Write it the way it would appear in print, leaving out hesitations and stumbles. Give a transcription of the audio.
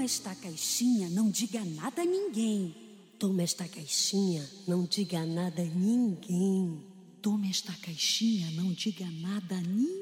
esta caixinha, não diga nada a ninguém. Toma esta caixinha, não diga nada a ninguém. Toma esta caixinha, não diga nada a ninguém.